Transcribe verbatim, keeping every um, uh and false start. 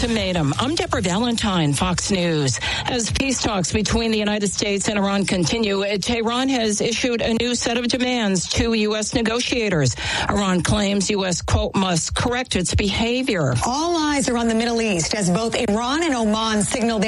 ultimatum. I'm Deborah Valentine, Fox News. As peace talks between the United States and Iran continue, Tehran has issued a new set of demands to U S negotiators. Iran claims U S, quote, must correct its behavior. All eyes are on the Middle East as both Iran and Oman signal they